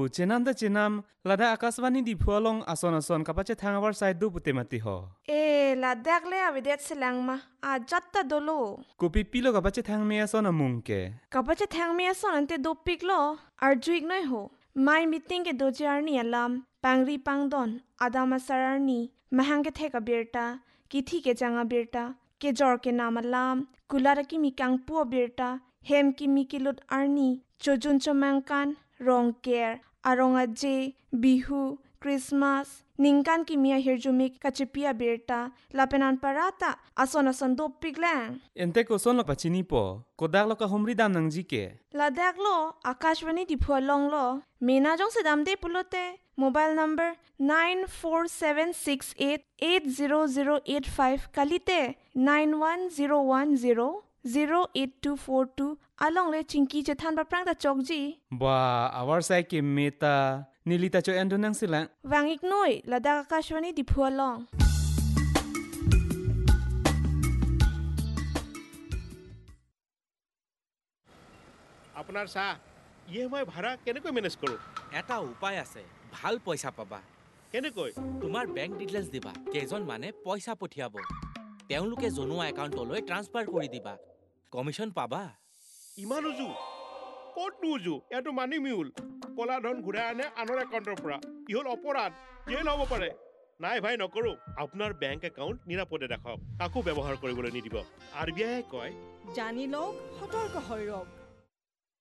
চেনাম দে চেনাম লাদা আকাশবাণী দি ফুয়ালং আসন কাপাচে থাঙাবার সাইড দু পুতে মাতি হ লাদাক লে আবিদেত সেলাংমা আজাত্তা দলো কপি পিলো কাপাচে থাং মে আসন মুংকে কাপাচে থাং মে আসন আনতে দোপিক লো আর জুইক নয় হো মাই মিটিং কে দোজিয়ারনি আলাম পাংরি পাংদন আদামা সারারনি মাহাঙ্গে থেকা বেরটা কিথি কে জাঙ্গা বেরটা কে জর কে নামালাম কুলারা কি মিকাং পুয়া বেরটা হেম কি মিকিলুট আরনি চজুন চমাংকান রং care arong aje bihu Christmas ningkan kimia hirjumik kachipia berta lapenan parata ason do piglang ente ko son lo pachini po kodak lo ka humri dam nang jike ladak lo akashwani di phualong lo mena jong se dam de pulote mobile number 9476880085 kalite 91010 08242 along le chingki che than ba prang da chokji ba awar sai ke meta nilita cho endo nang sila wangik noi lada akashwani di phualong আপনার সা EMI ভাড়া কেনেকৈ manage কৰো এটা উপায় আছে ভাল পইচা পাবা কেনেকৈ তোমাৰ বেংক ডিটেইলছ দিবা কেজন মানে পইচা পঠিয়াব তেওঁলোকে জনোৱা একাউণ্টলৈ ট্ৰান্সফাৰ কৰি দিবা কমিশন পাবা ইমান উজু ক'ত নুজু এটো মানি মিউল কলা ধন ঘূৰাই আনে আনৰ একাউণ্টৰ পৰা ইহল অপৰাধ জেল হ'ব পাৰে নাই ভাই নকৰো আপোনাৰ বেংক একাউণ্ট নিৰাপদে ৰাখক কাকো ব্যৱহাৰ কৰিবলৈ নিদিব আৰবিআই কয় জানি লওক সতৰ্ক হৈ ৰওক